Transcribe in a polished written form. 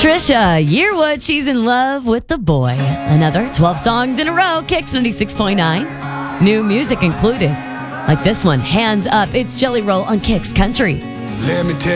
Trisha Yearwood, she's in love with the boy. Another 12 songs in a row, Kicks 96.9. New music included. Like this one, Hands Up. It's Jelly Roll on Kicks Country. Let me tell